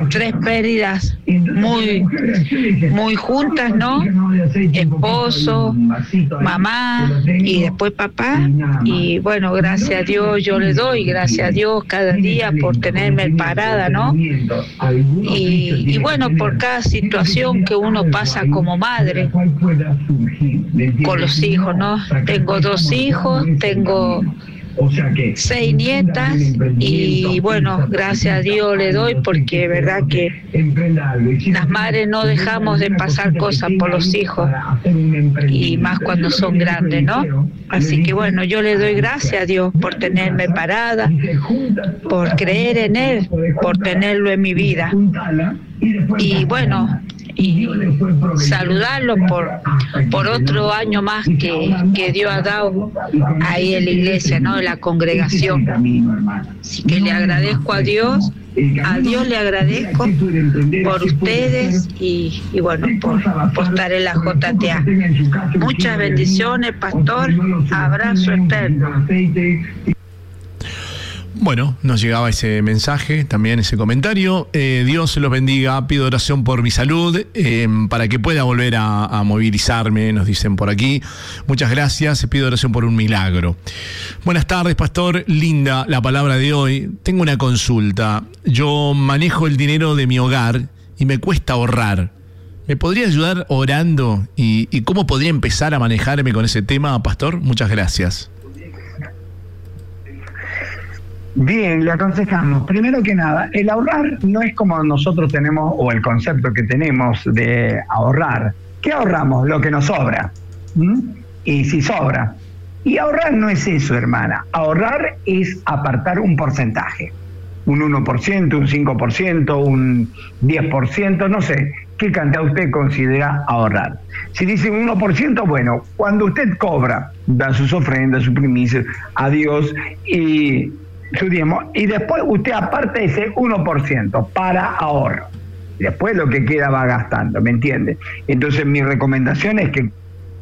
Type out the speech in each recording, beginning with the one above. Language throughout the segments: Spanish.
tres pérdidas muy juntas, ¿no? Esposo, mamá y después papá. Y bueno, gracias a Dios yo le doy, gracias a Dios cada día por tenerme parada, ¿no? Y bueno, por cada situación que uno pasa como madre con los hijos, ¿no? Tengo 2 hijos, tengo 6 nietas y bueno, gracias a Dios le doy porque es verdad que las madres no dejamos de pasar cosas por los hijos y más cuando son grandes, ¿no? Así que bueno, yo le doy gracias a Dios por tenerme parada, por creer en Él, por tenerlo en mi vida. Y bueno, y saludarlo por otro año más que Dios ha dado ahí en la iglesia, ¿no? En la congregación. Así que le agradezco a Dios le agradezco por ustedes y bueno, por estar en la JTA. Muchas bendiciones, pastor, abrazo eterno. Bueno, nos llegaba ese mensaje, también ese comentario. Dios los bendiga, pido oración por mi salud, para que pueda volver a movilizarme, nos dicen por aquí. Muchas gracias, pido oración por un milagro. Buenas tardes, pastor, linda la palabra de hoy. Tengo una consulta. Yo manejo el dinero de mi hogar y me cuesta ahorrar. ¿Me podría ayudar orando? ¿Y cómo podría empezar a manejarme con ese tema, pastor? Muchas gracias. Bien, le aconsejamos. Primero que nada, el ahorrar no es como nosotros tenemos, o el concepto que tenemos de ahorrar. ¿Qué ahorramos? Lo que nos sobra. Y si sobra. Y ahorrar no es eso, hermana. Ahorrar es apartar un porcentaje. Un 1%, un 5%, un 10%, no sé. ¿Qué cantidad usted considera ahorrar? Si dice un 1%, bueno, cuando usted cobra, da sus ofrendas, sus primicias a Dios y su diezmo, y después usted aparte ese 1% para ahorro. Después lo que queda va gastando, ¿me entiende? Entonces mi recomendación es que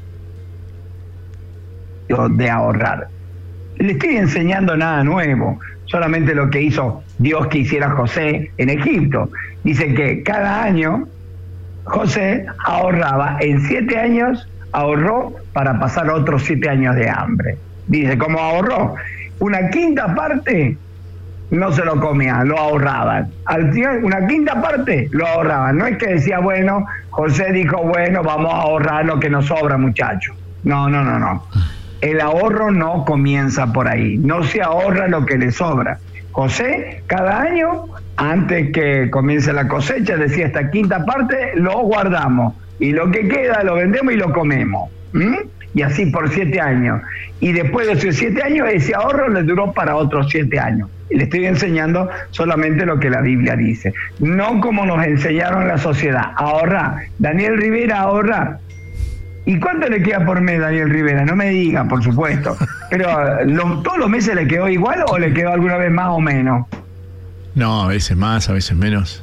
de ahorrar. Le estoy enseñando nada nuevo, solamente lo que hizo Dios que hiciera José en Egipto. Dice que cada año José ahorraba, en 7 años ahorró para pasar otros 7 años de hambre. Dice, ¿cómo ahorró? Una quinta parte no se lo comían, lo ahorraban. Al final, una quinta parte lo ahorraban. No es que decía, bueno, José dijo, bueno, vamos a ahorrar lo que nos sobra, muchachos. No. El ahorro no comienza por ahí. No se ahorra lo que le sobra. José, cada año, antes que comience la cosecha, decía, esta quinta parte lo guardamos. Y lo que queda lo vendemos y lo comemos. Y así por 7 años. Y después de esos 7 años, ese ahorro le duró para otros 7 años. Y le estoy enseñando solamente lo que la Biblia dice. No como nos enseñaron en la sociedad. Ahorrar. Daniel Rivera ahorra. ¿Y cuánto le queda por mes, Daniel Rivera? No me diga, por supuesto. Pero ¿todos los meses le quedó igual o le quedó alguna vez más o menos? No, a veces más, a veces menos.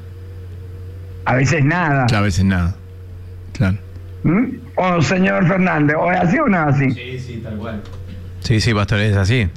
A veces nada. Claro, a veces nada. Claro. O señor Fernández, ¿o es así o no es así? Sí, tal cual. Sí, pastor, es así.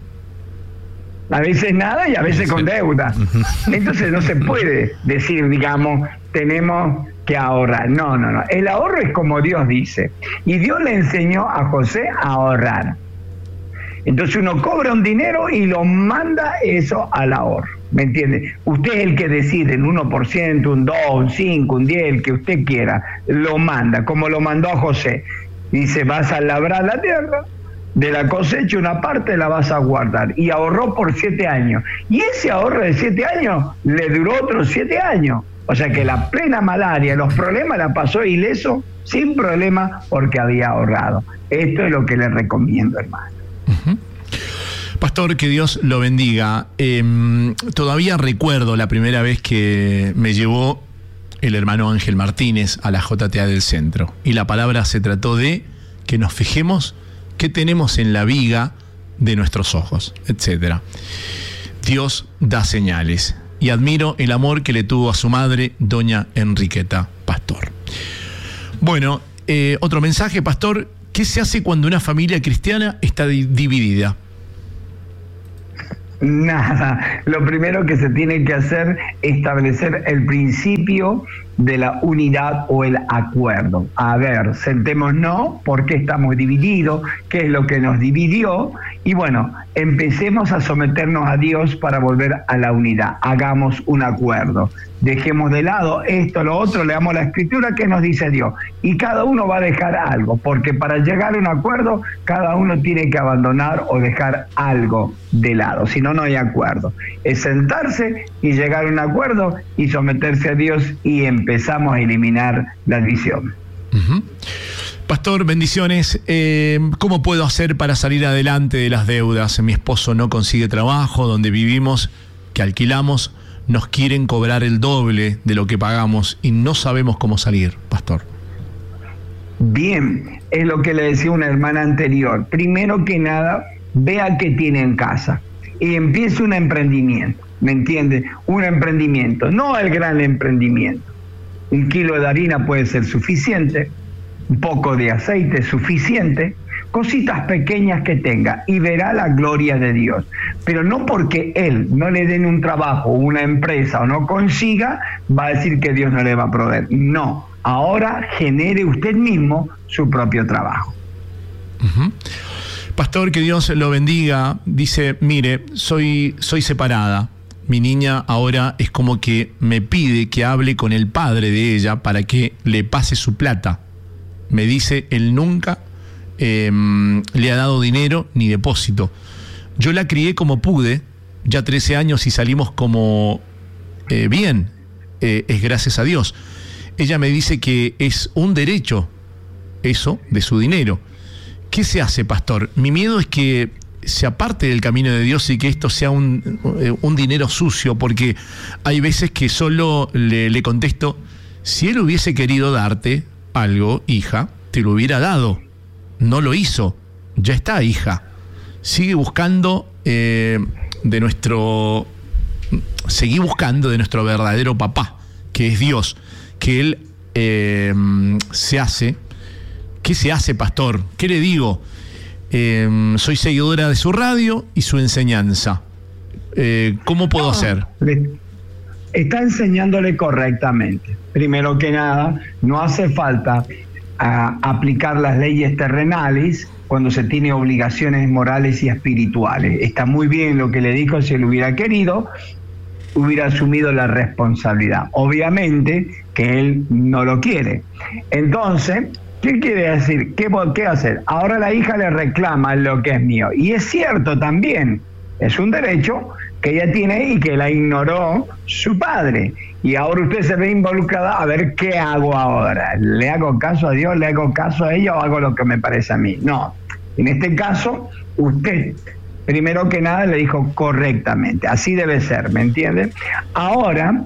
A veces nada y a veces con deuda. Entonces no se puede decir, digamos, tenemos que ahorrar. No. El ahorro es como Dios dice. Y Dios le enseñó a José a ahorrar. Entonces uno cobra un dinero y lo manda eso al ahorro. ¿Me entiende? Usted es el que decide, un 1%, un 2, un 5, un 10, el que usted quiera, lo manda, como lo mandó a José. Dice, vas a labrar la tierra, de la cosecha una parte la vas a guardar. Y ahorró por 7 años. Y ese ahorro de 7 años le duró otros 7 años. O sea que la plena malaria, los problemas la pasó ileso, sin problema, porque había ahorrado. Esto es lo que le recomiendo, hermano. Pastor, que Dios lo bendiga. Todavía recuerdo la primera vez que me llevó el hermano Ángel Martínez a la JTA del centro. Y la palabra se trató de que nos fijemos qué tenemos en la viga de nuestros ojos, etc. Dios da señales. Y admiro el amor que le tuvo a su madre, doña Enriqueta Pastor. Bueno, otro mensaje, pastor. ¿Qué se hace cuando una familia cristiana está dividida? Nada, lo primero que se tiene que hacer es establecer el principio de la unidad o el acuerdo. A ver, sentémonos, ¿por qué estamos divididos? ¿Qué es lo que nos dividió? Y bueno, empecemos a someternos a Dios para volver a la unidad. Hagamos un acuerdo. Dejemos de lado esto, lo otro, leamos la escritura que nos dice Dios. Y cada uno va a dejar algo, porque para llegar a un acuerdo, cada uno tiene que abandonar o dejar algo de lado. Si no, no hay acuerdo. Es sentarse y llegar a un acuerdo y someterse a Dios y empezamos a eliminar la división. Uh-huh. Pastor, bendiciones. ¿Cómo puedo hacer para salir adelante de las deudas? Mi esposo no consigue trabajo, donde vivimos, que alquilamos, nos quieren cobrar el doble de lo que pagamos y no sabemos cómo salir, pastor. Bien, es lo que le decía una hermana anterior. Primero que nada, vea qué tiene en casa y empiece un emprendimiento, ¿me entiende? Un emprendimiento, no el gran emprendimiento. 1 kilo de harina puede ser suficiente, un poco de aceite suficiente, cositas pequeñas que tenga y verá la gloria de Dios. Pero no porque él no le den un trabajo, una empresa o no consiga, va a decir que Dios no le va a proveer. No, ahora genere usted mismo su propio trabajo. Uh-huh. Pastor, que Dios lo bendiga. Dice, mire, soy separada. Mi niña ahora es como que me pide que hable con el padre de ella para que le pase su plata. Me dice, él nunca le ha dado dinero ni depósito. Yo la crié como pude, ya 13 años y salimos como bien, es gracias a Dios. Ella me dice que es un derecho eso de su dinero. ¿Qué se hace, pastor? Mi miedo es que se aparte del camino de Dios y que esto sea un dinero sucio, porque hay veces que solo le contesto, si él hubiese querido darte algo, hija, te lo hubiera dado. No lo hizo. Ya está, hija. Seguí buscando de nuestro verdadero papá, que es Dios, que él se hace. ¿Qué se hace, pastor? ¿Qué le digo? Soy seguidora de su radio y su enseñanza. ¿Cómo puedo hacer? Está enseñándole correctamente. Primero que nada, no hace falta aplicar las leyes terrenales cuando se tiene obligaciones morales y espirituales. Está muy bien lo que le dijo. Si él hubiera querido, hubiera asumido la responsabilidad. Obviamente que él no lo quiere. Entonces, ¿qué quiere decir? ¿Qué hacer? Ahora la hija le reclama lo que es mío. Y es cierto también, es un derecho que ella tiene y que la ignoró su padre. Y ahora usted se ve involucrada, a ver qué hago ahora. ¿Le hago caso a Dios? ¿Le hago caso a ella o hago lo que me parece a mí? No. En este caso, usted, primero que nada, le dijo correctamente. Así debe ser, ¿me entiende? Ahora,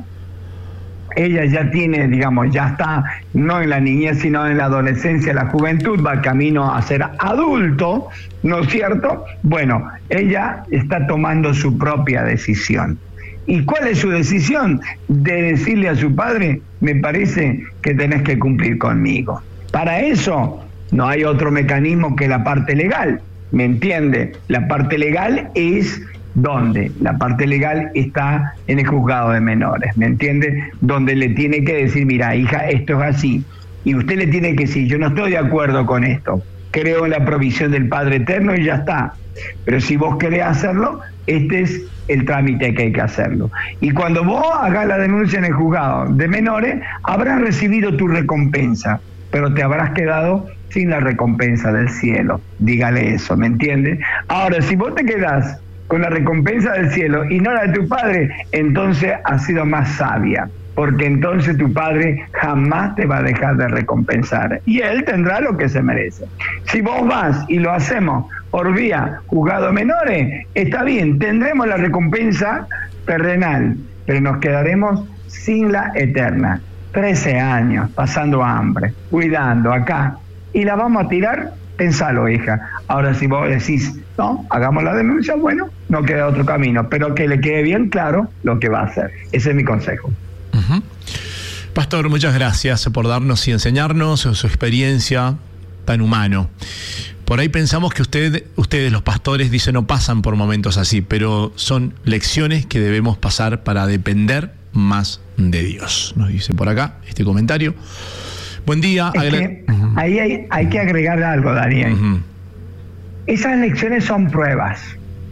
ella ya tiene, digamos, ya está no en la niñez, sino en la adolescencia, la juventud, va camino a ser adulto, ¿no es cierto? Bueno, ella está tomando su propia decisión. ¿Y cuál es su decisión? De decirle a su padre, me parece que tenés que cumplir conmigo. Para eso no hay otro mecanismo que la parte legal, ¿me entiende? La parte legal es... ¿Dónde? La parte legal está en el juzgado de menores, ¿me entiende? Donde le tiene que decir, mira, hija, esto es así. Y usted le tiene que decir, yo no estoy de acuerdo con esto. Creo en la provisión del Padre Eterno y ya está. Pero si vos querés hacerlo, este es el trámite que hay que hacerlo. Y cuando vos hagas la denuncia en el juzgado de menores, habrás recibido tu recompensa, pero te habrás quedado sin la recompensa del cielo. Dígale eso, ¿me entiende? Ahora, si vos te quedás con la recompensa del cielo y no la de tu padre, entonces has sido más sabia, porque entonces tu padre jamás te va a dejar de recompensar y él tendrá lo que se merece. Si vos vas y lo hacemos por vía juzgado de menores, está bien, tendremos la recompensa terrenal, pero nos quedaremos sin la eterna. 13 años pasando hambre, cuidando acá, y la vamos a tirar. Pensalo, hija. Ahora, si vos decís, no, hagamos la denuncia, bueno, no queda otro camino, pero que le quede bien claro lo que va a hacer. Ese es mi consejo. Uh-huh. Pastor, muchas gracias por darnos y enseñarnos su experiencia tan humano. Por ahí pensamos que ustedes, los pastores, dicen no pasan por momentos así, pero son lecciones que debemos pasar para depender más de Dios. Nos dice por acá este comentario. Buen día. Ahí hay que agregar algo, Daniel. Esas lecciones son pruebas.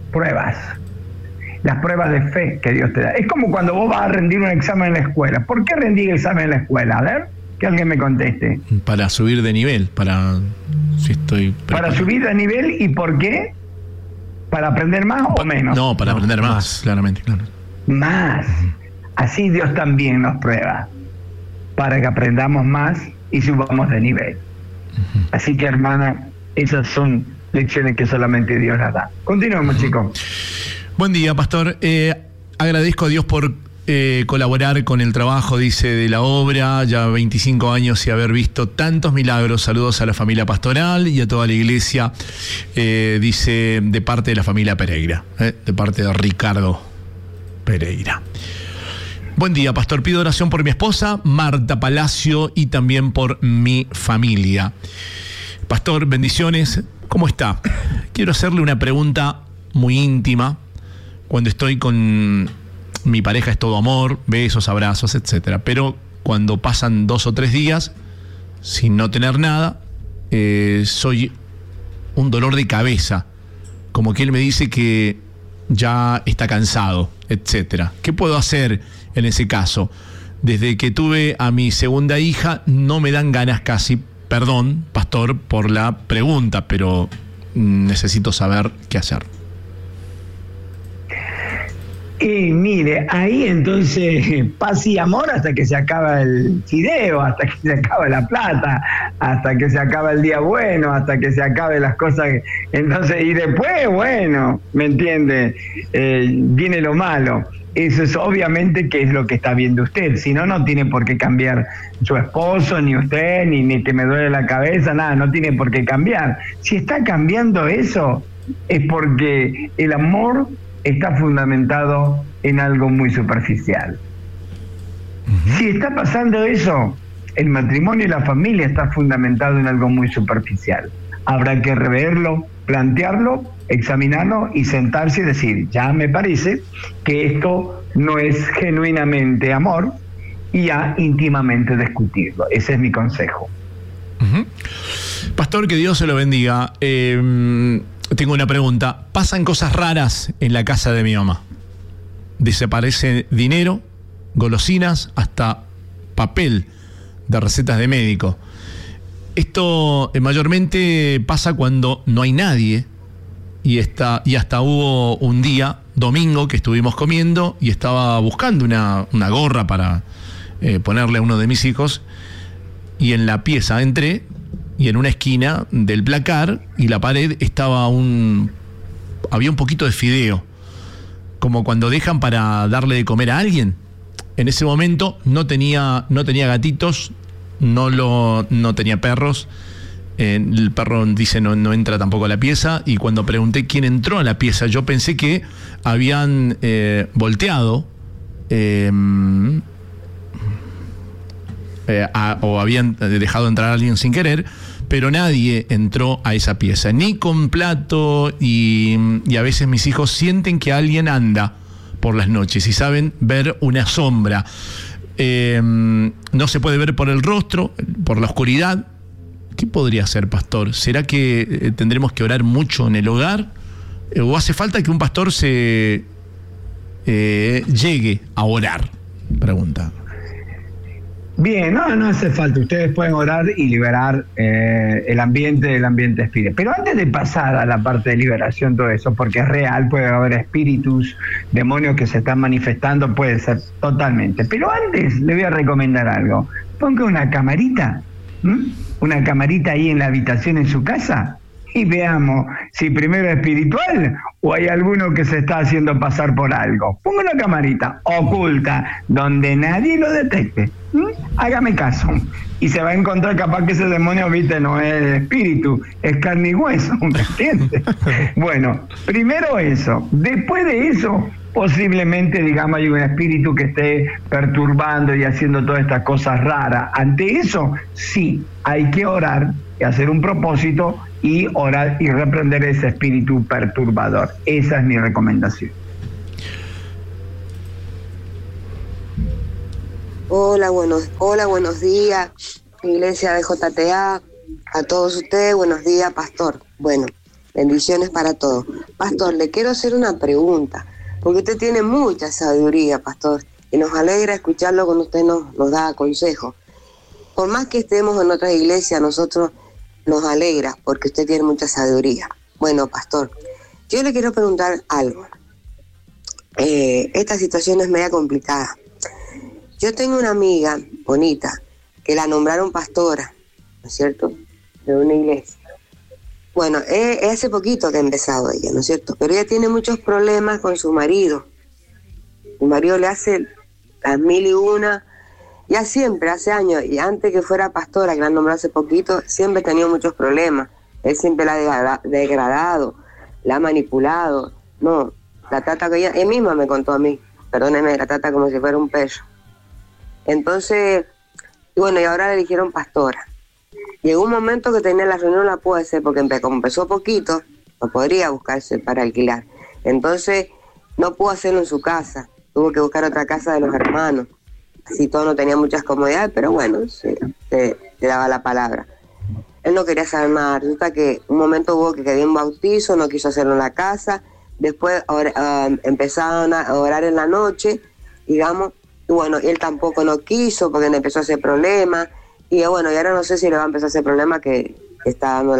Las pruebas de fe que Dios te da. Es como cuando vos vas a rendir un examen en la escuela. ¿Por qué rendí el examen en la escuela? A ver, que alguien me conteste. Para subir de nivel, para subir de nivel. ¿Y por qué? ¿Para aprender más o menos? No, para aprender más, claramente, claro. Más. Así Dios también nos prueba, para que aprendamos más y subamos de nivel. Así que, hermana, esas son lecciones que solamente Dios las da. Continuemos, chicos. Buen día, pastor. Agradezco a Dios por colaborar con el trabajo, dice, de la obra, ya 25 años y haber visto tantos milagros. Saludos a la familia pastoral y a toda la iglesia, dice, de parte de la familia Pereira, de parte de Ricardo Pereira. Buen día, pastor. Pido oración por mi esposa, Marta Palacio, y también por mi familia. Pastor, bendiciones. ¿Cómo está? Quiero hacerle una pregunta muy íntima. Cuando estoy con mi pareja es todo amor, besos, abrazos, etcétera. Pero cuando pasan 2 o 3 días sin no tener nada, soy un dolor de cabeza. Como que él me dice que ya está cansado, etcétera. ¿Qué puedo hacer en ese caso? Desde que tuve a mi segunda hija no me dan ganas casi. Perdón, pastor, por la pregunta, pero necesito saber qué hacer. Y mire, ahí entonces paz y amor hasta que se acaba el fideo, hasta que se acaba la plata, hasta que se acaba el día bueno, hasta que se acabe las cosas. Entonces, y después, bueno, ¿me entiende? Viene lo malo. Eso es obviamente que es lo que está viendo usted. Si no, no tiene por qué cambiar su esposo, ni usted, ni que me duele la cabeza, nada, no tiene por qué cambiar. Si está cambiando eso, es porque el amor está fundamentado en algo muy superficial. Si está pasando eso, el matrimonio y la familia está fundamentado en algo muy superficial. Habrá que reverlo, plantearlo, examinarlo y sentarse y decir, ya me parece que esto no es genuinamente amor, y ya íntimamente discutirlo. Ese es mi consejo. Pastor, que Dios se lo bendiga. Tengo una pregunta. Pasan cosas raras en la casa de mi mamá. Desaparece dinero, golosinas, hasta papel de recetas de médico. Esto mayormente pasa cuando no hay nadie, y hasta hubo un día, domingo, que estuvimos comiendo y estaba buscando una gorra para ponerle a uno de mis hijos, y en la pieza entré, y en una esquina del placar y la pared había un poquito de fideo, como cuando dejan para darle de comer a alguien. En ese momento no tenía gatitos, no tenía perros. El perro, dice, no entra tampoco a la pieza, y cuando pregunté quién entró a la pieza, yo pensé que habían volteado o habían dejado entrar a alguien sin querer, pero nadie entró a esa pieza, ni con plato, y a veces mis hijos sienten que alguien anda por las noches y saben ver una sombra. No se puede ver por el rostro, por la oscuridad. ¿Qué podría hacer, pastor? ¿Será que tendremos que orar mucho en el hogar? ¿O hace falta que un pastor se llegue a orar? Pregunta. Bien, no hace falta. Ustedes pueden orar y liberar el ambiente espíritu. Pero antes de pasar a la parte de liberación, todo eso, porque es real, puede haber espíritus, demonios que se están manifestando, puede ser totalmente. Pero antes le voy a recomendar algo. Ponga una camarita, una camarita ahí en la habitación en su casa, y veamos si primero es espiritual o hay alguno que se está haciendo pasar por algo. Ponga una camarita oculta donde nadie lo detecte. Hágame caso. Y se va a encontrar capaz que ese demonio, viste, no es espíritu, es carne y hueso, ¿me entiendes? Bueno, primero eso. Después de eso, posiblemente, digamos, hay un espíritu que esté perturbando y haciendo todas estas cosas raras. Ante eso, sí, hay que orar y hacer un propósito y orar y reprender ese espíritu perturbador. Esa es mi recomendación. Hola, buenos días, Iglesia de JTA, a todos ustedes, buenos días, Pastor. Bueno, bendiciones para todos. Pastor, le quiero hacer una pregunta, porque usted tiene mucha sabiduría, Pastor, y nos alegra escucharlo cuando usted nos da consejos. Por más que estemos en otras iglesias, nosotros nos alegra, porque usted tiene mucha sabiduría. Bueno, Pastor, yo le quiero preguntar algo. Esta situación es media complicada. Yo tengo una amiga bonita que la nombraron pastora, ¿no es cierto?, de una iglesia. Bueno, es hace poquito que ha empezado ella, ¿no es cierto?, pero ella tiene muchos problemas con su marido. Su marido le hace las mil y una, ya siempre, hace años, y antes que fuera pastora, que la nombró hace poquito, siempre ha tenido muchos problemas. Él siempre la ha degradado, la ha manipulado. No, la trata, ella misma me contó a mí, perdóneme, la trata como si fuera un perro. Entonces, bueno, y ahora le eligieron pastora. Llegó un momento que tenía la reunión, no la pude hacer, porque como empezó poquito, no podría buscarse para alquilar. Entonces, no pudo hacerlo en su casa, tuvo que buscar otra casa de los hermanos. Así todo no tenía muchas comodidades, pero bueno, sí, le daba la palabra. Él no quería saber nada. Resulta que un momento hubo que quedó un bautizo, no quiso hacerlo en la casa. Después empezaron a orar en la noche, digamos. Y bueno, él tampoco no quiso porque le empezó a hacer problemas. Y bueno, y ahora no sé si le va a empezar a hacer problemas que está dando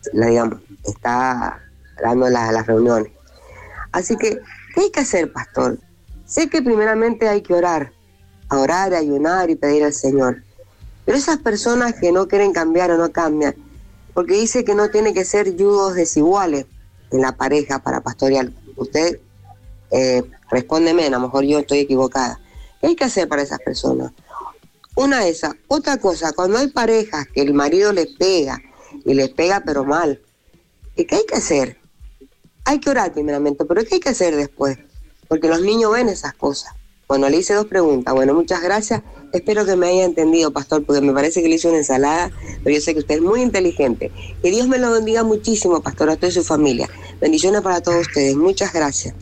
las reuniones. Así que, ¿qué hay que hacer, Pastor? Sé que primeramente hay que orar, ayunar y pedir al Señor. Pero esas personas que no quieren cambiar o no cambian, porque dice que no tiene que ser yugos desiguales en la pareja para pastorear. Usted respóndeme, a lo mejor yo estoy equivocada. ¿Qué hay que hacer para esas personas? Una de esas. Otra cosa, cuando hay parejas que el marido les pega, y les pega pero mal, ¿qué hay que hacer? Hay que orar primeramente, pero ¿qué hay que hacer después? Porque los niños ven esas cosas. Bueno, le hice 2 preguntas. Bueno, muchas gracias. Espero que me haya entendido, Pastor, porque me parece que le hice una ensalada, pero yo sé que usted es muy inteligente. Que Dios me lo bendiga muchísimo, Pastor, a usted y su familia. Bendiciones para todos ustedes. Muchas gracias.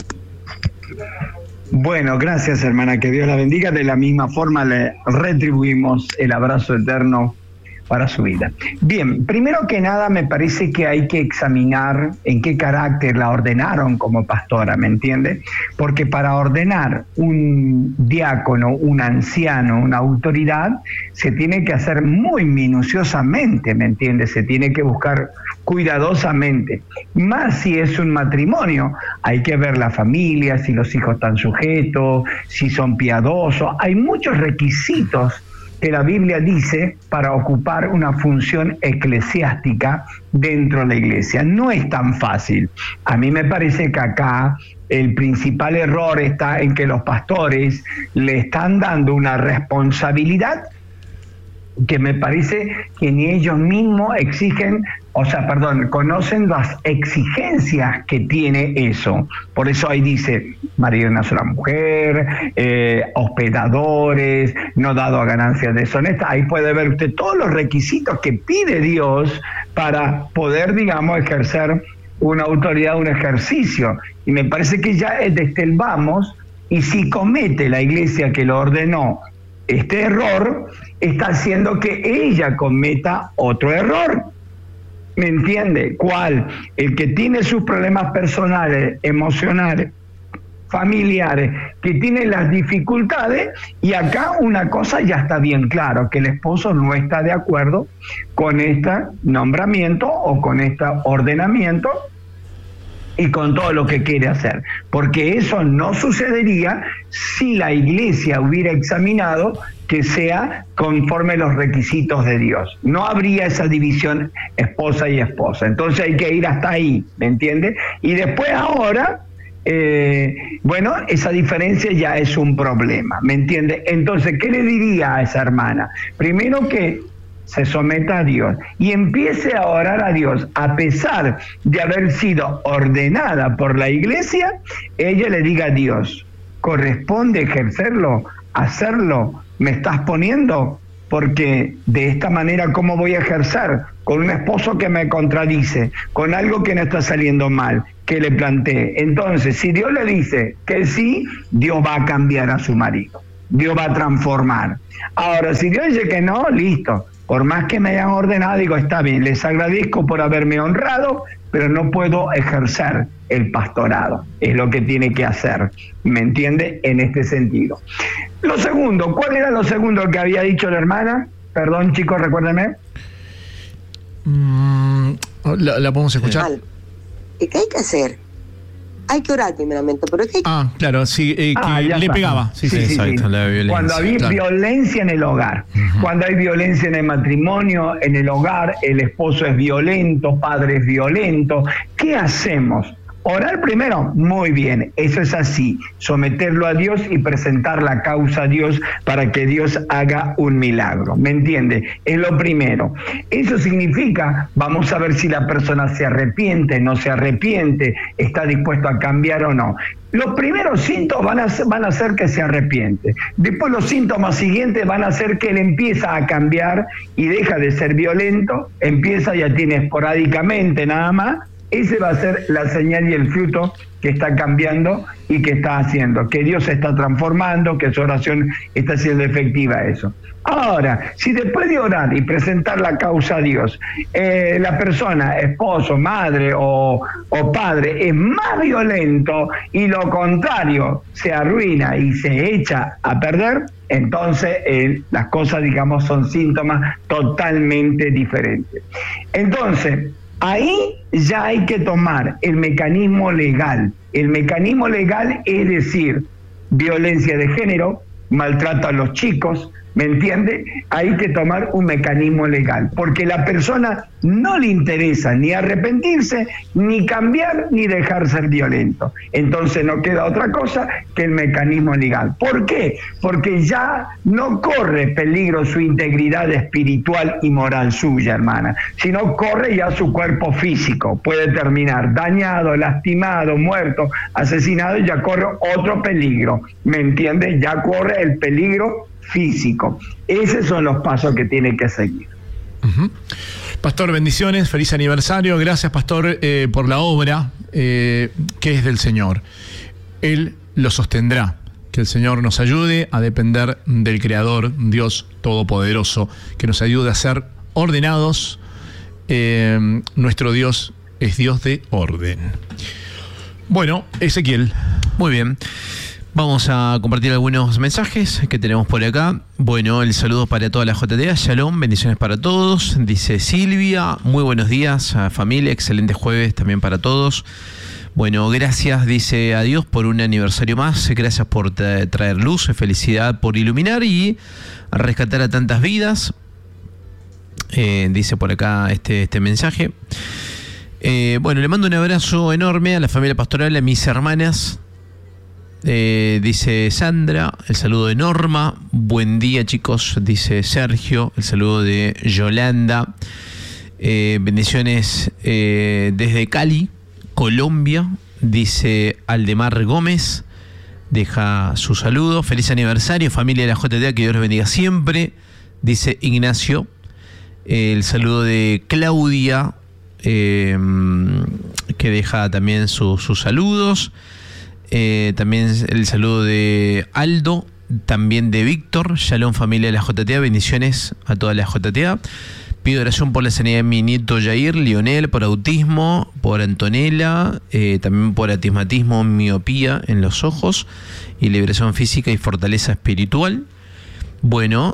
Bueno, gracias, hermana, que Dios la bendiga. De la misma forma le retribuimos el abrazo eterno para su vida. Bien, primero que nada me parece que hay que examinar en qué carácter la ordenaron como pastora, ¿me entiende? Porque para ordenar un diácono, un anciano, una autoridad, se tiene que hacer muy minuciosamente, ¿me entiende? Se tiene que buscar cuidadosamente. Más si es un matrimonio, hay que ver la familia, si los hijos están sujetos, si son piadosos. Hay muchos requisitos que la Biblia dice para ocupar una función eclesiástica dentro de la iglesia. No es tan fácil. A mí me parece que acá el principal error está en que los pastores le están dando una responsabilidad que me parece que ni ellos mismos conocen las exigencias que tiene eso. Por eso ahí dice, marido de una sola mujer, hospedadores, no dado a ganancias deshonestas. Ahí puede ver usted todos los requisitos que pide Dios para poder, ejercer una autoridad, un ejercicio. Y me parece que ya es desde el vamos, y si comete la iglesia que lo ordenó este error, está haciendo que ella cometa otro error. ¿Me entiende? ¿Cuál? El que tiene sus problemas personales, emocionales, familiares, que tiene las dificultades, y acá una cosa ya está bien claro, que el esposo no está de acuerdo con este nombramiento o con este ordenamiento y con todo lo que quiere hacer, porque eso no sucedería si la iglesia hubiera examinado que sea conforme los requisitos de Dios. No habría esa división esposa y esposa. Entonces hay que ir hasta ahí, ¿me entiende? Y después ahora, esa diferencia ya es un problema, ¿me entiende? Entonces, ¿qué le diría a esa hermana? Primero que se someta a Dios y empiece a orar a Dios. A pesar de haber sido ordenada por la iglesia, ella le diga a Dios, ¿corresponde ejercerlo, hacerlo? ¿Me estás poniendo porque de esta manera, ¿cómo voy a ejercer? Con un esposo que me contradice, con algo que no está saliendo mal, que le planteé. Entonces, si Dios le dice que sí, Dios va a cambiar a su marido, Dios va a transformar. Ahora, si Dios dice que no, listo. Por más que me hayan ordenado, digo, está bien, les agradezco por haberme honrado, pero no puedo ejercer el pastorado. Es lo que tiene que hacer, ¿me entiende? En este sentido. Lo segundo, ¿cuál era lo segundo que había dicho la hermana? Perdón, chicos, recuérdenme. ¿La podemos escuchar? ¿Qué hay que hacer? Hay que orar primeramente, pero ¿qué hay que... claro, sí, que le está. pegaba. Sí, exacto, la violencia. Cuando hay violencia en el hogar, cuando hay violencia en el matrimonio, en el hogar, el esposo es violento, padre es violento, ¿qué hacemos? Orar primero, muy bien, eso es así, someterlo a Dios y presentar la causa a Dios para que Dios haga un milagro, ¿me entiende? Es lo primero. Eso significa, vamos a ver si la persona se arrepiente, no se arrepiente, está dispuesto a cambiar o no. Los primeros síntomas van a hacer que se arrepiente. Después los síntomas siguientes van a hacer que él empieza a cambiar y deja de ser violento, empieza, ya tiene esporádicamente nada más. Ese va a ser la señal y el fruto que está cambiando y que está haciendo, que Dios se está transformando, que su oración está siendo efectiva eso. Ahora, si después de orar y presentar la causa a Dios, la persona, esposo, madre o padre, es más violento y lo contrario, se arruina y se echa a perder, entonces las cosas, digamos, son síntomas totalmente diferentes. Entonces, ahí ya hay que tomar el mecanismo legal. El mecanismo legal es decir, violencia de género, maltrato a los chicos, ¿me entiende? Hay que tomar un mecanismo legal, porque la persona no le interesa ni arrepentirse, ni cambiar, ni dejar ser violento. Entonces no queda otra cosa que el mecanismo legal. ¿Por qué? Porque ya no corre peligro su integridad espiritual y moral suya, hermana, sino corre ya su cuerpo físico. Puede terminar dañado, lastimado, muerto, asesinado, y ya corre otro peligro, ¿me entiende? Ya corre el peligro físico. Esos son los pasos que tiene que seguir. Pastor, bendiciones, feliz aniversario. Gracias, Pastor, por la obra que es del Señor. Él lo sostendrá. Que el Señor nos ayude a depender del Creador, Dios Todopoderoso, que nos ayude a ser ordenados. Nuestro Dios es Dios de orden. Bueno, Ezequiel. Muy bien. Vamos a compartir algunos mensajes que tenemos por acá. Bueno, el saludo para toda la JTA. Shalom, bendiciones para todos. Dice Silvia, muy buenos días, familia. Excelente jueves también para todos. Bueno, gracias, dice a Dios por un aniversario más. Gracias por traer luz, felicidad por iluminar y rescatar a tantas vidas. Dice por acá este mensaje. Bueno, le mando un abrazo enorme a la familia pastoral, a mis hermanas. Dice Sandra, el saludo de Norma, buen día chicos, dice Sergio, el saludo de Yolanda, bendiciones desde Cali, Colombia, dice Aldemar Gómez, deja su saludo, feliz aniversario familia de la JTA, que Dios los bendiga siempre, dice Ignacio, el saludo de Claudia, que deja también sus saludos. También el saludo de Aldo, también de Víctor. Shalom familia de la JTA, bendiciones a toda la JTA. Pido oración por la sanidad de mi nieto Jair, Lionel, por autismo, por Antonella, también por astigmatismo, miopía en los ojos y liberación física y fortaleza espiritual. Bueno,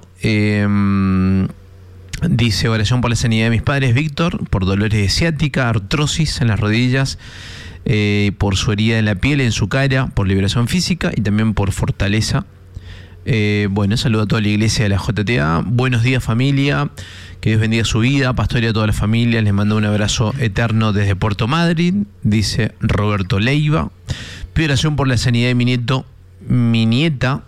dice oración por la sanidad de mis padres, Víctor, por dolores de ciática, artrosis en las rodillas, por su herida en la piel, en su cara, por liberación física y también por fortaleza. Bueno, saludo a toda la iglesia de la JTA. Buenos días familia, que Dios bendiga su vida, pastor y a toda la familia. Les mando un abrazo eterno desde Puerto Madryn, dice Roberto Leiva. Pido oración por la sanidad de mi nieta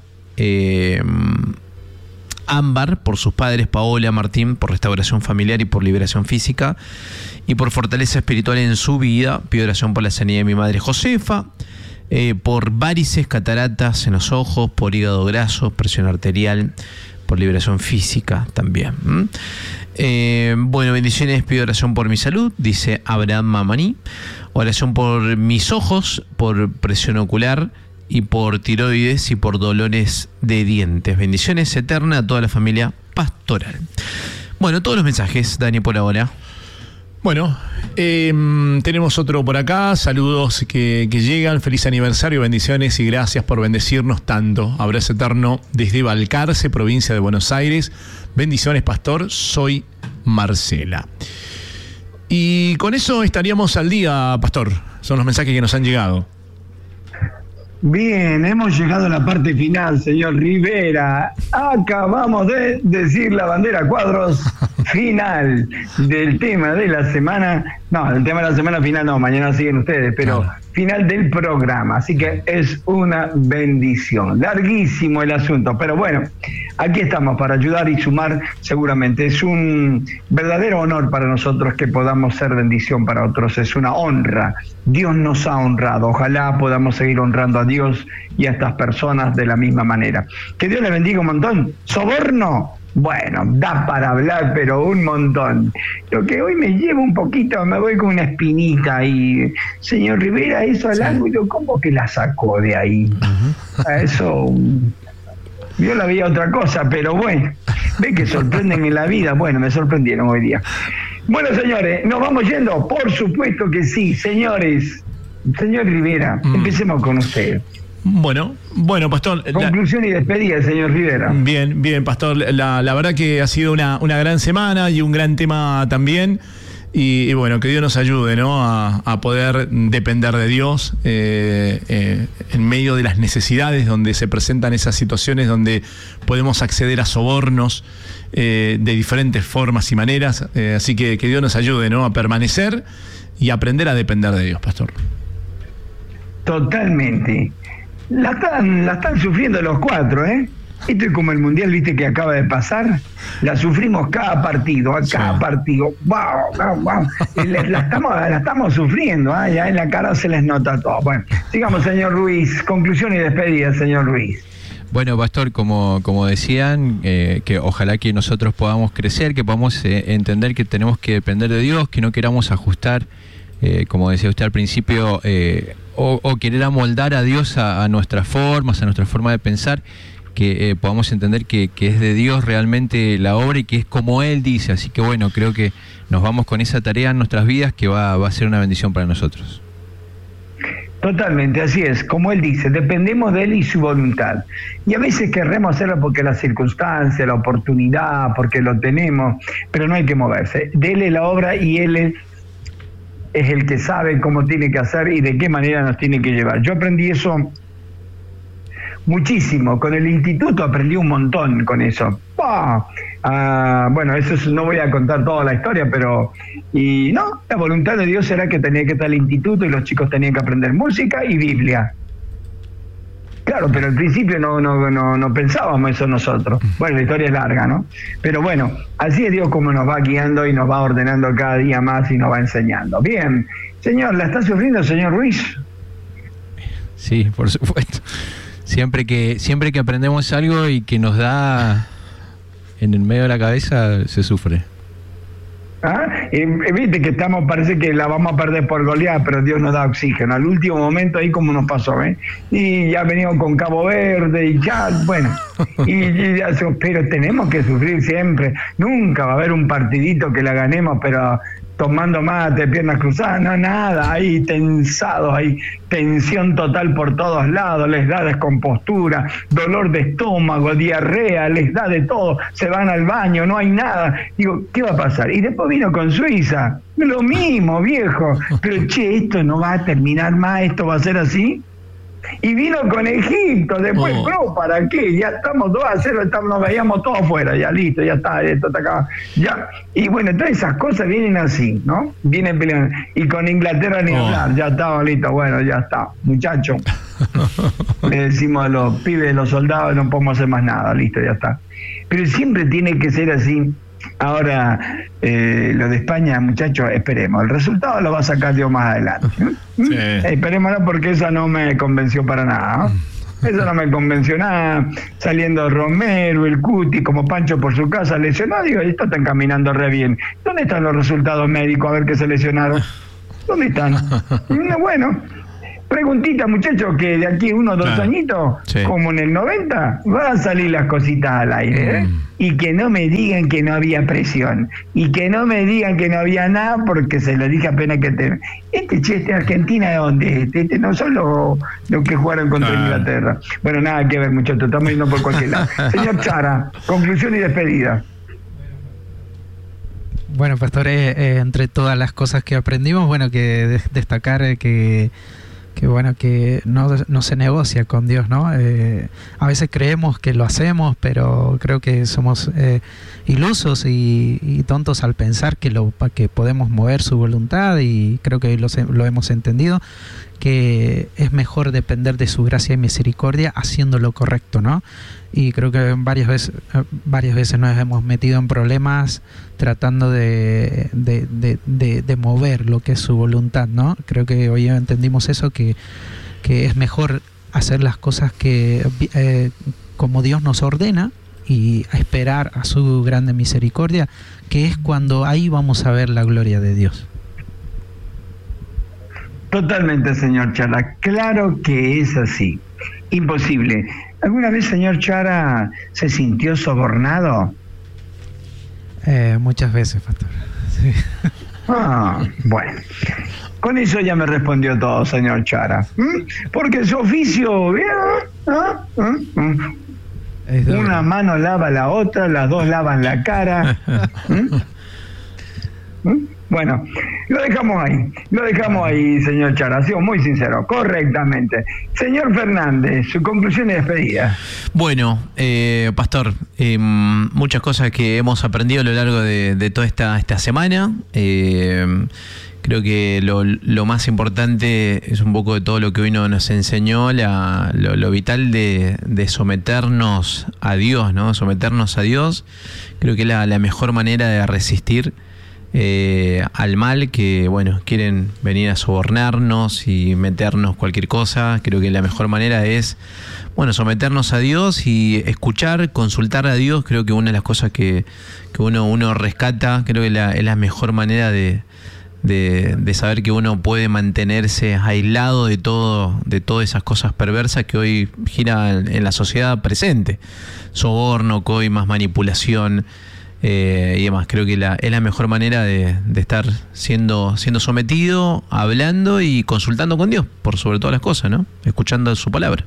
Ámbar, por sus padres Paola, Martín, por restauración familiar y por liberación física y por fortaleza espiritual en su vida. Pido oración por la sanidad de mi madre Josefa, por varices, cataratas en los ojos, por hígado graso, presión arterial, por liberación física también. Bueno, bendiciones, pido oración por mi salud, dice Abraham Mamani. Oración por mis ojos, por presión ocular y por tiroides y por dolores de dientes. Bendiciones eternas a toda la familia pastoral. Bueno, todos los mensajes, Dani, por ahora. Bueno, tenemos otro por acá. Saludos que llegan. Feliz aniversario, bendiciones y gracias por bendecirnos tanto. Abrazo eterno desde Balcarce, provincia de Buenos Aires. Bendiciones, pastor. Soy Marcela. Y con eso estaríamos al día, pastor. Son los mensajes que nos han llegado. Bien, hemos llegado a la parte final, señor Rivera. Acabamos de decir la bandera cuadros final del tema de la semana. No, el tema de la semana final no, mañana siguen ustedes, pero final del programa. Así que es una bendición. Larguísimo el asunto, pero bueno, aquí estamos para ayudar y sumar seguramente. Es un verdadero honor para nosotros que podamos ser bendición para otros. Es una honra. Dios nos ha honrado. Ojalá podamos seguir honrando a Dios y a estas personas de la misma manera. Que Dios les bendiga un montón. ¿Soborno? Bueno, da para hablar, pero un montón. Lo que hoy me lleva un poquito, me voy con una espinita y señor Rivera hizo al ángulo, ¿cómo que la sacó de ahí? Eso, yo la veía otra cosa, pero bueno, ve que sorprenden en la vida. Bueno, me sorprendieron hoy día. Bueno, señores, ¿nos vamos yendo? Por supuesto que sí, señores. Señor Rivera, empecemos con usted. Bueno, pastor. Conclusión y despedida, señor Rivera. Bien, pastor. La verdad que ha sido una gran semana y un gran tema también. Y bueno, que Dios nos ayude, ¿no? A poder depender de Dios en medio de las necesidades donde se presentan esas situaciones donde podemos acceder a sobornos de diferentes formas y maneras. Así que Dios nos ayude, ¿no? A permanecer y aprender a depender de Dios, pastor. Totalmente. La están sufriendo los cuatro, ¿eh? Esto es como el mundial, viste, que acaba de pasar. La sufrimos cada partido, cada partido. ¡Wow! La estamos sufriendo, ¿eh? Ya en la cara se les nota todo. Bueno, sigamos, señor Ruiz. Conclusión y despedida, señor Ruiz. Bueno, pastor, como decían, que ojalá que nosotros podamos crecer, que podamos entender que tenemos que depender de Dios, que no queramos ajustar, como decía usted al principio, o querer amoldar a Dios a nuestras formas, a nuestra forma de pensar, que podamos entender que es de Dios realmente la obra y que es como Él dice. Así que bueno, creo que nos vamos con esa tarea en nuestras vidas que va a ser una bendición para nosotros. Totalmente, así es, como Él dice, dependemos de Él y su voluntad. Y a veces querremos hacerlo porque la circunstancia, la oportunidad, porque lo tenemos, pero no hay que moverse. Dele la obra y Él es el que sabe cómo tiene que hacer y de qué manera nos tiene que llevar. Yo aprendí eso muchísimo, con el instituto aprendí un montón con eso. Bueno, no voy a contar toda la historia, pero la voluntad de Dios era que tenía que estar el instituto y los chicos tenían que aprender música y Biblia. Claro, pero al principio no pensábamos eso nosotros. Bueno, la historia es larga, ¿no? Pero bueno, así es Dios como nos va guiando y nos va ordenando cada día más y nos va enseñando. Bien, señor, ¿la está sufriendo, señor Ruiz? Sí, por supuesto. Siempre que aprendemos algo y que nos da en el medio de la cabeza, se sufre. Viste que parece que la vamos a perder por goleada, pero Dios nos da oxígeno. Al último momento ahí como nos pasó, y ya venimos con Cabo Verde y ya, bueno, pero tenemos que sufrir siempre. Nunca va a haber un partidito que la ganemos, pero tomando mate, piernas cruzadas, no, nada, ahí tensados, hay tensión total por todos lados, les da descompostura, dolor de estómago, diarrea, les da de todo, se van al baño, no hay nada. Digo, ¿qué va a pasar? Y después vino con Suiza, lo mismo, viejo, pero esto no va a terminar más, esto va a ser así. Y vino con Egipto, después, ¿para qué? Ya estamos 2-0, nos veíamos todos afuera, ya listo, ya está, esto está acá, ya. Y bueno, todas esas cosas vienen así, ¿no? Vienen peleando. Y con Inglaterra ni hablar, ya estaba listo, bueno, ya está, muchachos. Le decimos a los pibes, los soldados, no podemos hacer más nada, listo, ya está. Pero siempre tiene que ser así. Ahora, lo de España, muchachos, esperemos. El resultado lo va a sacar Dios más adelante. Sí. Esperémoslo porque esa no me convenció para nada, ¿no? Eso no me convenció nada. Saliendo Romero, el Cuti, como Pancho por su casa, lesionado. Digo, esto están caminando re bien. ¿Dónde están los resultados médicos? A ver qué se lesionaron. ¿Dónde están? Bueno, preguntita, muchachos, que de aquí 1 o 2 añitos, sí, como en el 90, van a salir las cositas al aire, ¿eh? Y que no me digan que no había presión, y que no me digan que no había nada, porque se lo dije apenas que este Argentina, ¿de dónde es? Este no son los que jugaron contra Inglaterra. Bueno, nada que ver, muchachos, estamos yendo por cualquier lado. Señor Chara, conclusión y despedida. Bueno, pastor, entre todas las cosas que aprendimos, bueno, que destacar que bueno, que no se negocia con Dios, ¿no? A veces creemos que lo hacemos, pero creo que somos ilusos y tontos al pensar que podemos mover su voluntad, y creo que lo hemos entendido, que es mejor depender de su gracia y misericordia haciendo lo correcto, ¿no? Y creo que varias veces nos hemos metido en problemas tratando de mover lo que es su voluntad, ¿no? Creo que hoy entendimos eso, que es mejor hacer las cosas como Dios nos ordena, y a esperar a su grande misericordia, que es cuando ahí vamos a ver la gloria de Dios. Totalmente, señor Chara. Claro que es así. Imposible. ¿Alguna vez, señor Chara, se sintió sobornado? Muchas veces, pastor. Sí. Bueno. Con eso ya me respondió todo, señor Chara. Porque su oficio... Una mano lava la otra, las dos lavan la cara. Bueno, lo dejamos ahí, señor Chara, ha sido muy sincero, correctamente. Señor Fernández, su conclusión y despedida. Bueno, pastor, muchas cosas que hemos aprendido a lo largo de toda esta semana. Creo que lo más importante es un poco de todo lo que hoy nos enseñó, lo vital de someternos a Dios, ¿no? Someternos a Dios, creo que es la mejor manera de resistir al mal, que bueno, quieren venir a sobornarnos y meternos cualquier cosa. Creo que la mejor manera es, bueno, someternos a Dios y escuchar, consultar a Dios. Creo que una de las cosas que uno rescata, creo que es la mejor manera de saber que uno puede mantenerse aislado de todas esas cosas perversas que hoy gira en la sociedad presente: soborno, coimas, manipulación y demás. Creo que es la mejor manera de estar siendo sometido, hablando y consultando con Dios por sobre todas las cosas, ¿no? Escuchando su palabra.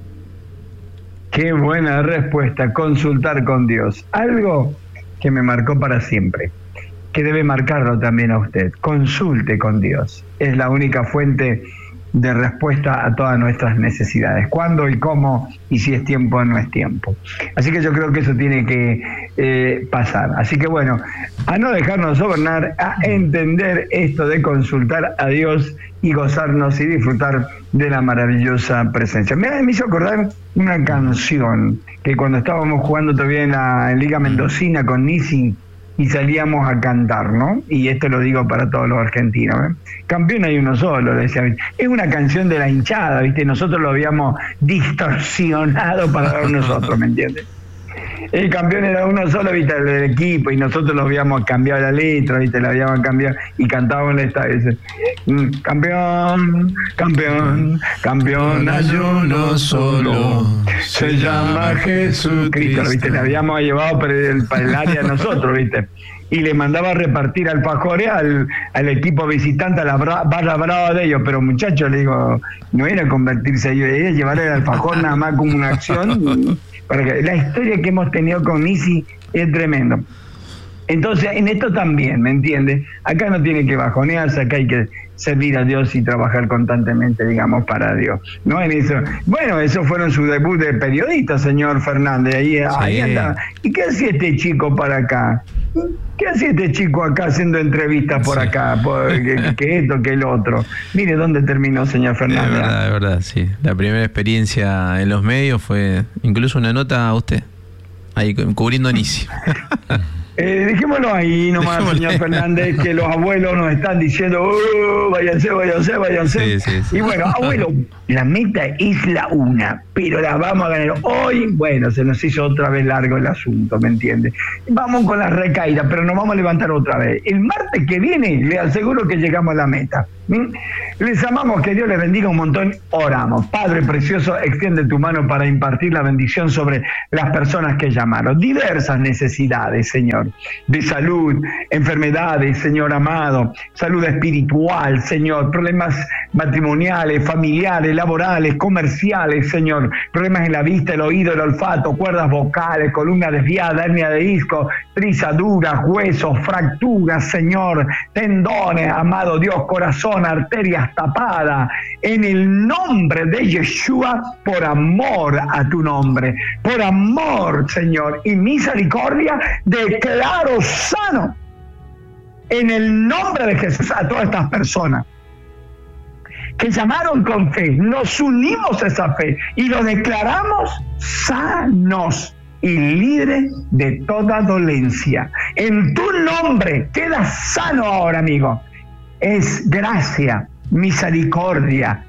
Qué buena respuesta, consultar con Dios. Algo que me marcó para siempre, que debe marcarlo también a usted. Consulte con Dios. Es la única fuente de respuesta a todas nuestras necesidades. ¿Cuándo y cómo? Y si es tiempo o no es tiempo. Así que yo creo que eso tiene que pasar. Así que bueno, a no dejarnos sobornar, a entender esto de consultar a Dios y gozarnos y disfrutar de la maravillosa presencia. Me hizo acordar una canción que cuando estábamos jugando todavía en la Liga Mendocina con Nisi, y salíamos a cantar, ¿no? Y esto lo digo para todos los argentinos, ¿eh? Campeón hay uno solo, decía. Es una canción de la hinchada, ¿viste? Nosotros lo habíamos distorsionado para dar nosotros, ¿me entiendes? El campeón era uno solo, ¿viste? El del equipo, y nosotros lo habíamos cambiado la letra, ¿viste? La habíamos cambiado y cantábamos en esta vez. Campeón, campeón, campeón hay uno solo, se llama Jesucristo, ¿viste? Le habíamos llevado para el área de nosotros, ¿viste? Y le mandaba a repartir alfajores al equipo visitante, a la barra brava de ellos. Pero muchachos, le digo, no era convertirse a ellos, era llevar el alfajor nada más como una acción. Para que la historia que hemos tenido con Isi es tremendo. Entonces, en esto también, ¿me entiendes? Acá no tiene que bajonearse, acá hay que servir a Dios y trabajar constantemente, digamos, para Dios. ¿No? En eso. Bueno, esos fueron su debut de periodista, señor Fernández. Ahí anda. ¿Y qué hacía este chico para acá? ¿Qué hacía este chico acá haciendo entrevistas por acá? Que esto, que el otro. Mire dónde terminó, señor Fernández. Es verdad, sí. La primera experiencia en los medios fue incluso una nota a usted, ahí cubriendo a Nisi. Dejémoslo ahí nomás, señor Fernández, que los abuelos nos están diciendo, váyanse. Sí. Y bueno, abuelo, la meta es la una, pero la vamos a ganar hoy. Bueno, se nos hizo otra vez largo el asunto, ¿me entiende? Vamos con la recaída, pero nos vamos a levantar otra vez. El martes que viene, le aseguro que llegamos a la meta. Les amamos, que Dios les bendiga un montón. Oramos. Padre precioso, extiende tu mano para impartir la bendición sobre las personas que llamaron. Diversas necesidades, Señor, de salud, enfermedades, Señor amado, salud espiritual, Señor, problemas matrimoniales, familiares, laborales, comerciales, Señor, problemas en la vista, el oído, el olfato, cuerdas vocales, columna desviada, hernia de disco, trizaduras, huesos, fracturas, Señor, tendones, amado Dios, corazón, arterias tapadas, en el nombre de Yeshua, por amor a tu nombre, por amor, Señor, y misericordia, declaro sano, en el nombre de Jesús, a todas estas personas que llamaron con fe. Nos unimos a esa fe y los declaramos sanos y libres de toda dolencia. En tu nombre queda sano ahora, amigo. Es gracia, misericordia,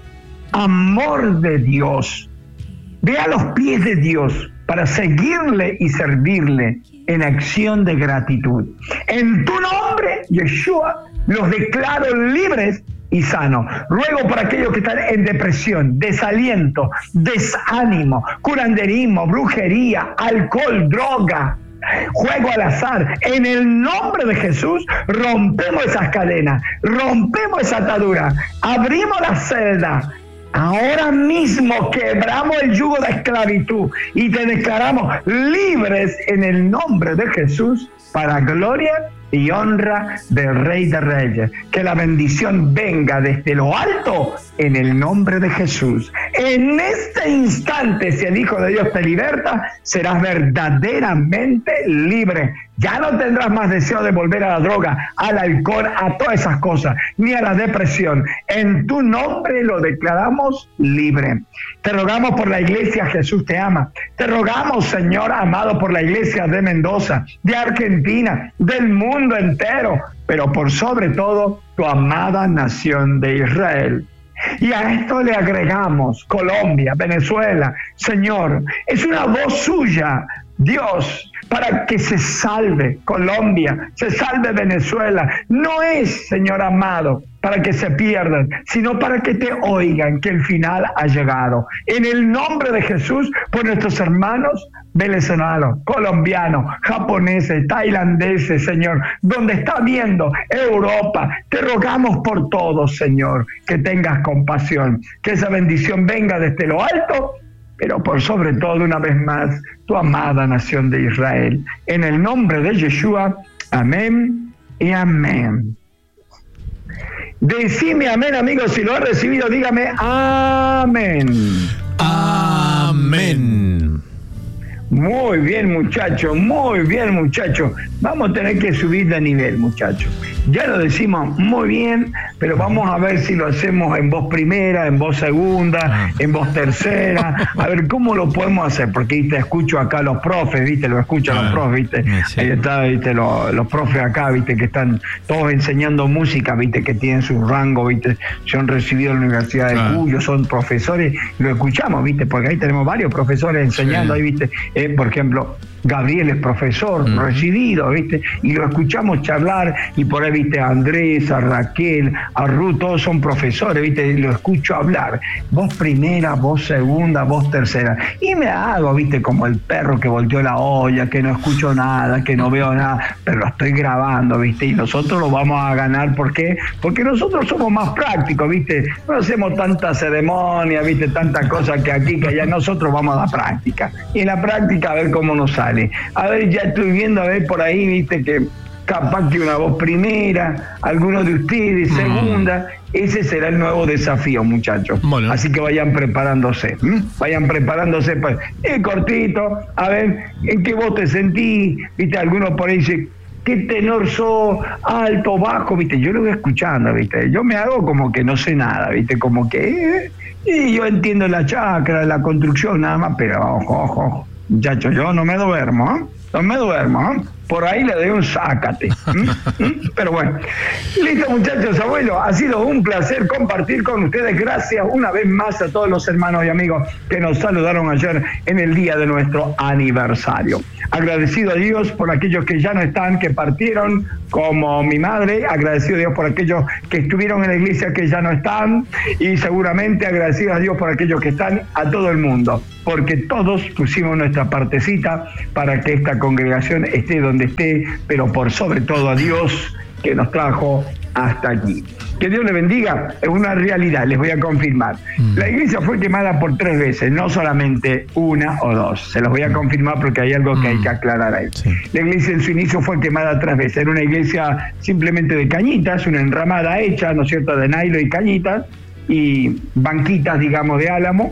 amor de Dios. Ve a los pies de Dios para seguirle y servirle en acción de gratitud. En tu nombre, Yeshua, los declaro libres y sanos. Ruego por aquellos que están en depresión, desaliento, desánimo, curanderismo, brujería, alcohol, droga, juego al azar. En el nombre de Jesús rompemos esas cadenas, rompemos esa atadura, abrimos la celda. Ahora mismo quebramos el yugo de esclavitud y te declaramos libres en el nombre de Jesús, para gloria y honra del Rey de Reyes. Que la bendición venga desde lo alto en el nombre de Jesús. En este instante, si el Hijo de Dios te liberta, serás verdaderamente libre. Ya no tendrás más deseo de volver a la droga, al alcohol, a todas esas cosas, ni a la depresión. En tu nombre lo declaramos libre. Te rogamos por la iglesia, Jesús te ama. Te rogamos, Señor amado, por la iglesia de Mendoza, de Argentina, del mundo entero, pero por sobre todo, tu amada nación de Israel. Y a esto le agregamos Colombia, Venezuela. Señor, es una voz suya, Dios, para que se salve Colombia, se salve Venezuela. No es, Señor amado, para que se pierdan, sino para que te oigan que el final ha llegado. En el nombre de Jesús, por nuestros hermanos venezolanos, colombianos, japoneses, tailandeses, Señor, donde está viendo Europa, te rogamos por todos, Señor, que tengas compasión, que esa bendición venga desde lo alto, pero por sobre todo, una vez más, tu amada nación de Israel. En el nombre de Yeshua, amén y amén. Decime amén, amigos, si lo has recibido, dígame amén. Amén. Muy bien, muchachos, muy bien, muchachos. Vamos a tener que subir de nivel, muchachos. Ya lo decimos muy bien, pero vamos a ver si lo hacemos en voz primera, en voz segunda, en voz tercera. A ver cómo lo podemos hacer, porque te escucho acá los profes, ¿viste? Lo escucho a los profes, ¿viste? Sí. Ahí está, ¿viste? Los profes acá, ¿viste? Que están todos enseñando música, ¿viste? Que tienen su rango, ¿viste? Se han recibido en la Universidad de Cuyo, son profesores, lo escuchamos, ¿viste? Porque ahí tenemos varios profesores enseñando, ahí, ¿viste? Por ejemplo, Gabriel es profesor recibido, ¿viste? Y lo escuchamos charlar, y por ahí, ¿viste? A Andrés, a Raquel, a Ruth, todos son profesores, ¿viste? Y lo escucho hablar. Voz primera, voz segunda, voz tercera. Y me hago, ¿viste? Como el perro que volteó la olla, que no escucho nada, que no veo nada, pero lo estoy grabando, ¿viste? Y nosotros lo vamos a ganar, ¿por qué? Porque nosotros somos más prácticos, ¿viste? No hacemos tanta ceremonia, ¿viste? Tantas cosas que aquí, que allá. Nosotros vamos a la práctica. Y en la práctica a ver cómo nos sale. A ver, ya estoy viendo, a ver por ahí, ¿viste? Que capaz que una voz primera, algunos de ustedes segunda. Ese será el nuevo desafío, muchachos. Bueno. Así que vayan preparándose. Vayan preparándose. Pues, cortito, a ver, ¿en qué voz te sentís? ¿Viste? Algunos por ahí dicen, ¿qué tenor sos? Alto, bajo, ¿viste? Yo lo voy escuchando, ¿viste? Yo me hago como que no sé nada, ¿viste? Como que... y yo entiendo la chacra, la construcción, nada más, pero ojo, muchachos, yo no me duermo, ¿eh? No me duermo, ¿eh? por ahí le doy un sácate. Pero bueno, listo muchachos, abuelo, ha sido un placer compartir con ustedes. Gracias una vez más a todos los hermanos y amigos que nos saludaron ayer en el día de nuestro aniversario. Agradecido a Dios por aquellos que ya no están, que partieron, como mi madre. Agradecido a Dios por aquellos que estuvieron en la iglesia que ya no están, y seguramente agradecido a Dios por aquellos que están, a todo el mundo, porque todos pusimos nuestra partecita para que esta congregación esté donde esté, pero por sobre todo a Dios que nos trajo hasta aquí. Que Dios le bendiga. Es una realidad, les voy a confirmar. La iglesia fue quemada por 3 veces, no solamente una o dos. Se los voy a confirmar porque hay algo que hay que aclarar ahí. Sí. La iglesia en su inicio fue quemada 3 veces. Era una iglesia simplemente de cañitas, una enramada hecha, ¿no es cierto?, de nylon y cañitas y banquitas, digamos, de álamo.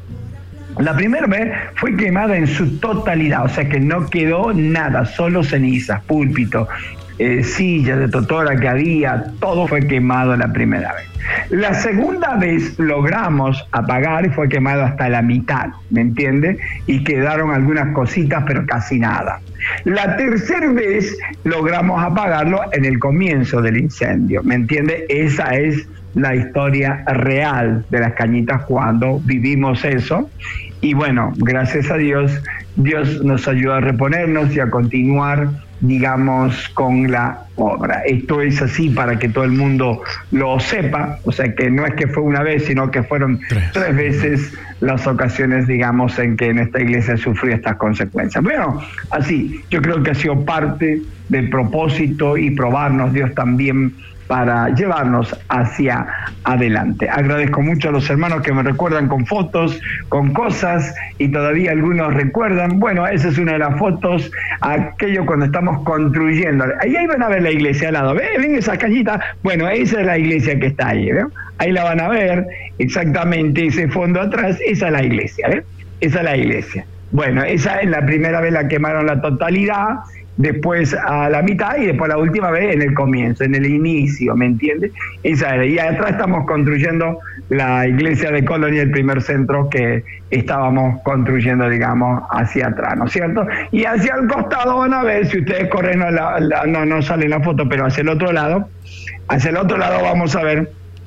La primera vez fue quemada en su totalidad, o sea que no quedó nada, solo cenizas, púlpito, sillas de totora que había, todo fue quemado la primera vez. La segunda vez logramos apagar y fue quemado hasta la mitad, ¿me entiende? Y quedaron algunas cositas, pero casi nada. La tercera vez logramos apagarlo en el comienzo del incendio, ¿me entiende? Esa es la historia real de las cañitas cuando vivimos eso. Y bueno, gracias a Dios, Dios nos ayudó a reponernos y a continuar, digamos, con la obra. Esto es así para que todo el mundo lo sepa, o sea que no es que fue una vez, sino que fueron 3 veces las ocasiones, digamos, en que en esta iglesia sufrió estas consecuencias. Bueno, así, yo creo que ha sido parte del propósito y probarnos Dios también para llevarnos hacia adelante. Agradezco mucho a los hermanos que me recuerdan con fotos, con cosas, y todavía algunos recuerdan. Bueno, esa es una de las fotos, aquello cuando estamos construyendo. Ahí van a ver la iglesia al lado. ¿Ven esa cañita? Bueno, esa es la iglesia que está ahí, ¿ven? Ahí la van a ver, exactamente ese fondo atrás, esa es la iglesia, ¿ven? Esa es la iglesia. Bueno, esa es la primera vez la quemaron la totalidad, después a la mitad y después la última vez en el comienzo, en el inicio, ¿me entiendes? Esa era. Y atrás estamos construyendo la iglesia de Colonia, el primer centro que estábamos construyendo, digamos, hacia atrás, ¿no es cierto? Y hacia el costado van a ver, si ustedes corren, no sale la foto, pero hacia el otro lado vamos a ver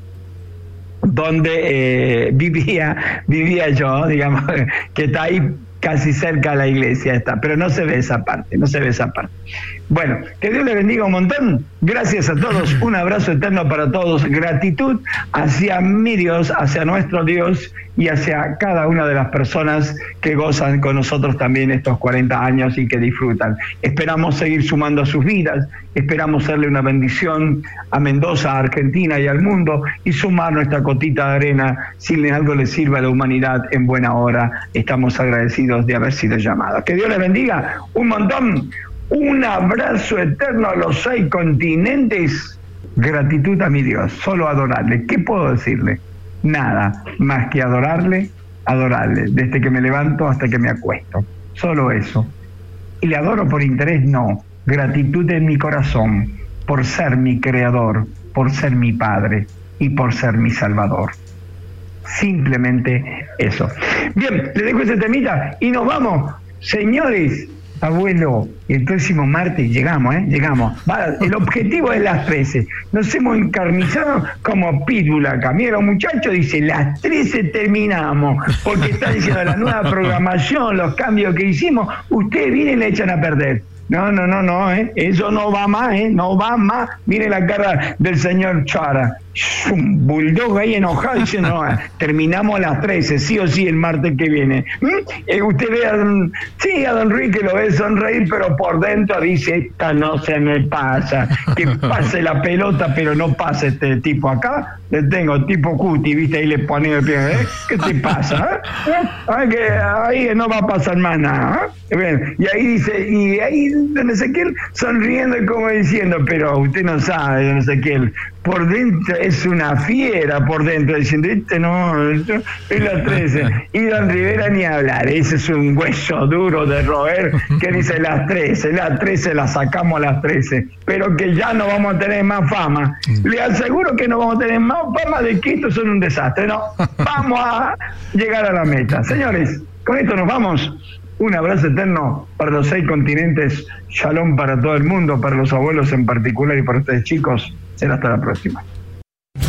donde vivía yo, digamos, que está ahí casi cerca de la iglesia está, pero no se ve esa parte, Bueno, que Dios le bendiga un montón. Gracias a todos, un abrazo eterno para todos, gratitud hacia mi Dios, hacia nuestro Dios y hacia cada una de las personas que gozan con nosotros también estos 40 años y que disfrutan. Esperamos seguir sumando a sus vidas, esperamos serle una bendición a Mendoza, a Argentina y al mundo, y sumar nuestra cotita de arena, si algo le sirve a la humanidad en buena hora. Estamos agradecidos de haber sido llamados. Que Dios les bendiga un montón. Un abrazo eterno a los 6 continentes. Gratitud a mi Dios, solo adorarle. ¿Qué puedo decirle? Nada más que adorarle, desde que me levanto hasta que me acuesto. Solo eso. ¿Y le adoro por interés? No. Gratitud en mi corazón, por ser mi creador, por ser mi Padre y por ser mi Salvador. Simplemente eso. Bien, le dejo ese temita y nos vamos. Señores, abuelo, el próximo martes llegamos. El objetivo es las 13. Nos hemos encarnizado como pitbull acá. Mira, los muchachos dicen, las 13 terminamos, porque está diciendo la nueva programación, los cambios que hicimos, ustedes vienen y le echan a perder. No, eso no va más, Mire la cara del señor Chara, un bulldog ahí enojado diciendo, no, terminamos a las 13, sí o sí el martes que viene. Usted ve a don Enrique lo ve sonreír, pero por dentro dice, esta no se me pasa, que pase la pelota, pero no pase este tipo acá. Le tengo tipo Cuti, viste, ahí le pone el pie, ¿qué te pasa? Que ahí no va a pasar más nada. Y ahí dice, y ahí don Ezequiel sonriendo como diciendo, pero usted no sabe, don Ezequiel, por dentro es una fiera, por dentro, diciendo, no, es la 13. Y don Rivera ni hablar, ese es un hueso duro de roer, que dice las 13 la sacamos a las 13, pero que ya no vamos a tener más fama. Le aseguro que no vamos a tener más fama de que estos son un desastre, no, vamos a llegar a la meta. Señores, con esto nos vamos. Un abrazo eterno para los 6 continentes, shalom para todo el mundo, para los abuelos en particular y para ustedes chicos. Será hasta la próxima.